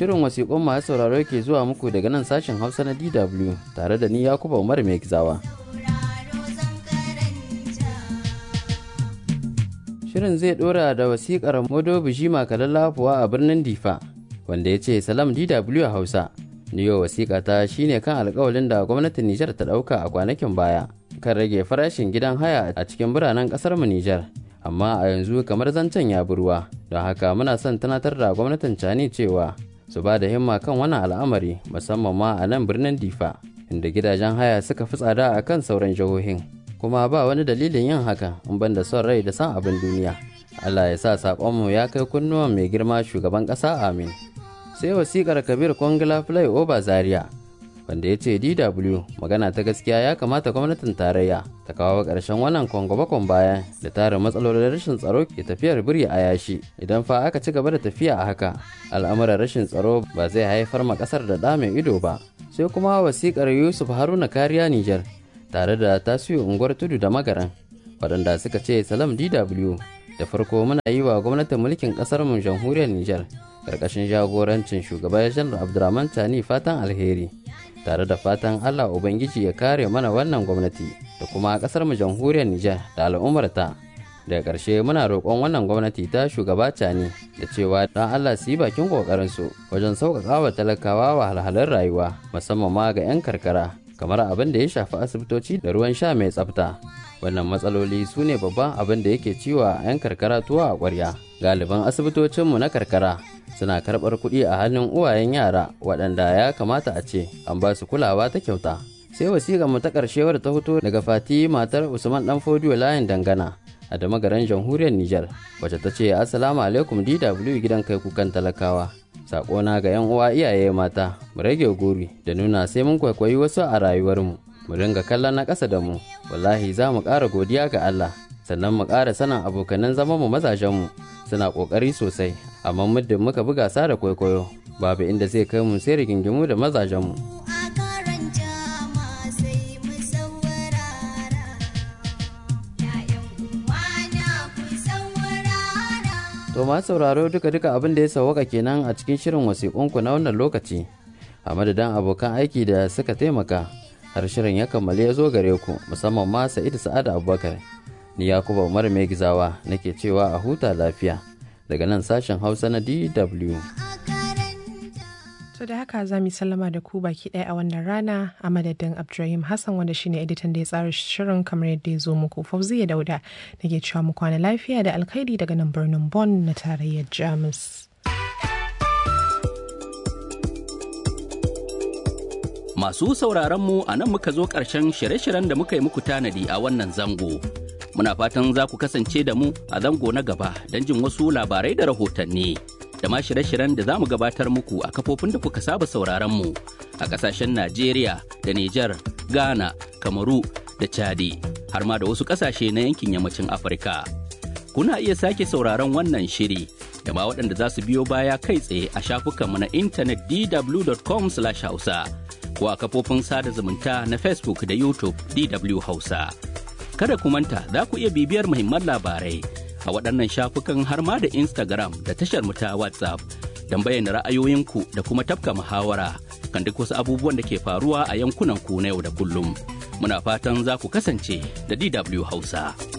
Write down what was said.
Shirin wasiƙun masu sauraro ke zuwa muku daga nan sashen Hausa na DW tare da ni Yakuba Umar mai gizawa. Shirin zai ɗora da wasiƙar Modo Bijima Kalallafuwa a birnin Difa, wanda ya ce Salam DW a Hausa. Ni yau wasiƙa ta shine kan alƙawalin da gwamnatin Nijar ta ɗauka a kwanakin baya kan rage farashin gidan haya a cikin biranen ƙasar mu Nijar. Amma a yanzu kamar zancen ya bi ruwa, don haka muna son tunatar da gwamnatin Cani cewa su ba da himma kan wannan al'amari, musamman ma a nan birnin Difa, inda gidajen haya suka fi tsada a kan sauran jihohin, kuma ba wani dalilin yin haka in ban da son rai da san abin duniya. Allah ya sa saƙonmu ya kai kunnuwan mai girma shugaban ƙasa, amin. Sai wasiƙar Kabir Kwangila Fly Over Zaria, wanda ya ce DW magana ta gaskiya ya kamata gwamnatin tarayya ta kawo ƙarshen wannan kwangwabakon bayan da tarin matsalolin rashin tsaro ke tafiyar biri a yashi. Idan fa aka ci gaba da tafiya a haka, al'amuran rashin tsaro ba zai haifar ma ƙasar da ɗa mai ido ba. Sai kuma wasiƙar Yusuf Haruna Kariya Nijar tare da Tasiu Unguwar Tudu da Magaran, waɗanda suka ce Salam DW, da farko muna yi wa gwamnatin mulkin ƙasar mu jamhuriyar Nijar ƙarƙashin jagorancin shugaba Janar Abdurrahman Tani fatan alheri, tare da fatan Allah Ubangiji ya kare mana wannan gwamnati da kuma ƙasar mu jamhuriyar Nijar da al'ummarta. Daga ƙarshe muna roƙon wannan gwamnati ta shugaba Tani da cewa dan Allah su yi bakin ƙoƙarinsu wajen sauƙaƙa wa talakawa wahalhalun rayuwa, musamman ma ga 'yan karkara, kamar abin da ya shafi asibitoci da ruwan sha mai tsafta. Wannan matsaloli su ne babban abin da yake ciwa 'yan karkara tuwa a ƙwarya. Galiban asibitocinmu na karkara suna karɓar kuɗi a hannun uwayen yara waɗanda ya kamata a ce an ba su kulawa ta kyauta. Sai wasiƙar mu ta ƙarshe wadda ta fito daga Fati matar Usman Dan Fodiyo layin Dangana a Damagaran jamhuriyar Nijar, wacce ta ce Assalamu alaikum DW gidan kai kukan talakawa. Saƙona ga 'yan uwa iyaye mata, mu rage guri da nuna sai mun kwaikwayi wasu a rayuwarmu, mu dinga kallon na ƙasa da mu. Wallahi za mu ƙara godiya ga Allah, sannan mu ƙara sanin abokanan zamanmu mazajenmu suna ƙoƙari sosai, amma muddin muka buga sa da kwaikwayo babu inda zai kai mu sai rigingimu da mazajenmu. To masu sauraro duka abin da ya sauwaka kenan a cikin shirin wasiƙunku na wannan lokaci. A madadin abokan aiki da suka taimaka har shirin ya kammale ya zo gare ku, musamman ma Sa'idu Sa'ad Abubakar. Ni Yakuba Umar mai gizawa nake cewa a huta lafiya daga nan sashen Hausa na DW. To da haka za mu sallama da ku baki ɗaya a wannan rana a madadin Abdurrahim Hassan wanda shine editan da ya tsara shirin kamar yadda ya zo muku. Fauziya Dauda nake cewa mu kwana lafiya da alkhairi daga nan birnin Bonn na tarayyar Jamus. Masu sauraron mu a nan muka zo ƙarshen shirye-shiryen da muka yi muku tanadi a wannan zango. Muna fatan za ku kasance da mu a zango na gaba don jin wasu labarai da rahotanni. Da ma shirye-shiryen da za mu gabatar muku a kafofin da kuka saba sauraron mu a ƙasashen Najeriya da Nijar, Ghana, Kamaru da Chadi, har ma da wasu ƙasashe na yankin yammacin Afirka. Kuna iya sake sauraron wannan shiri da ma waɗanda za su biyo baya kai tsaye a shafukanmu na intanet dw.com/hausa ko a kafofin sada zumunta na Facebook da YouTube DW Hausa. Kada ku manta za ku iya bibiyar muhimman labarai a waɗannan shafukan har ma da Instagram da tashar mu ta WhatsApp don bayyana ra'ayoyinku da kuma tafka muhawara kan duk wasu abubuwan da ke faruwa a yankunan ku na yau da kullum. Muna fatan za ku kasance da DW Hausa.